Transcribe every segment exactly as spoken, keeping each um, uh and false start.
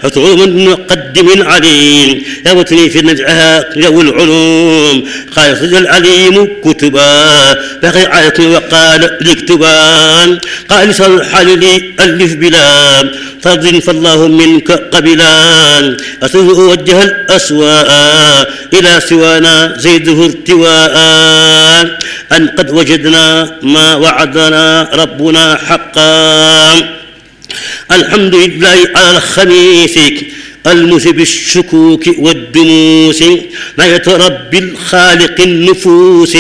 حطوم مقدم عليم يوتني في نزعها ذوي العلوم قال صدق العليم كتبا بقي عيتي وقال الاكتبان قال صلح لي ألف بلا فرض فالله منك قبلان أصل وجه الأسواء إلى سوانا زيده ارتواء أن قد وجدنا ما وعدنا ربنا حقا الحمد لله على الخميس المذهب الشكوك والدنوس ما يتربي الخالق النفوس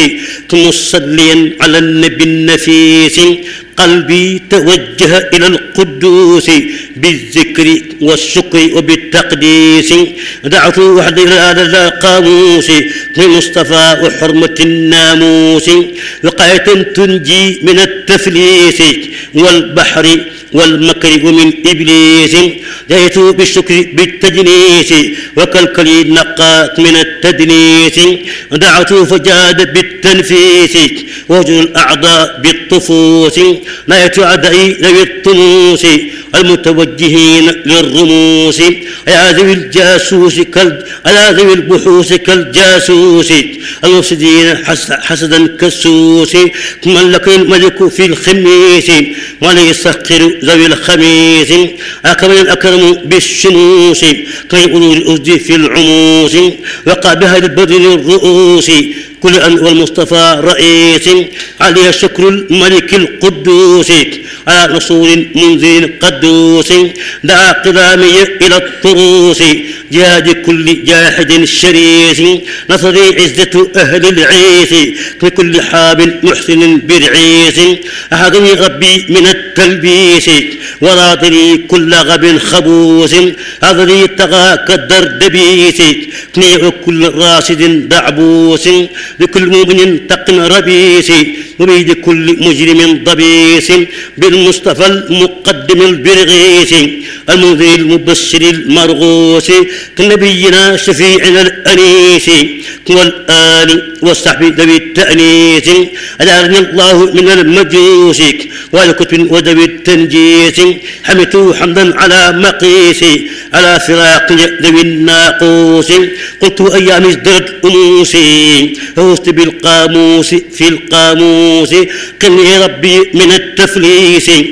مصليا على النبي النفيس قلبي توجه إلى القدوس بالذكر والشكر وبالتقديس دعوت وحدي إلى ذا قاموس للمصطفى وحرمة الناموس وقاية تنجي من التفليس والبحر والمكر ومن إبليس جئت بالشكر بالتجنيس وكالكلي نقات من التدنيس دعوت فجاد بالتنفيس وجه الأعضاء بالطفوس نايت أعدائي ذوي الطموس المتوجهين للرموس يا ذوي الجاسوس كال يا ذوي البحوث كالجاسوس المفسدين حسدا كالسوس ملك الملك في الخميس وليسخر ذوي الخميس أكرم الأكرم بالشموس كي يقولوا الأسد في العموس وقع بها البدر الرؤوس كل أن والمصطفى رئيس عليه شكر الملك القدوس على رسول منذر قدوس دعا قدامي إلى الطروس جهاد كل جاحد شريس نصري عزة أهل العيس كل حاب محسن برعيس أحضني ربي من التلبيس ورادني كل غب خبوس أضري طغى كالدردبيس كنيع كل راشد دعبوس لكل مؤمن تقن ربيس وبيد كل مجرم ضبيس بالمصطفى المقدم البرغيس المنذر المبشر المرغوس كنبينا شفيعنا الأنيس والآل والصحب ذوي التأنيس أجعلني الله من المجوس والكتب وذوي التنجيس حمدت حمدا على مقيس على فراق ذوي الناقوس قلت أيام ازدرت أموسي فوزت بالقاموس في القاموس قني ربي من التفليس